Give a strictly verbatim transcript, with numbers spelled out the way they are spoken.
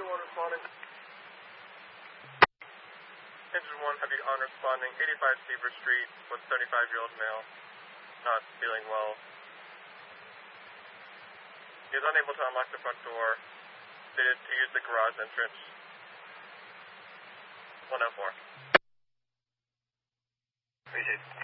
one responding. Engine one, heavy on responding, eighty-five Seaver Street with seventy-five-year-old male, not feeling well. He is unable to unlock the front door. Stated to use the garage entrance. one oh four. Appreciate it.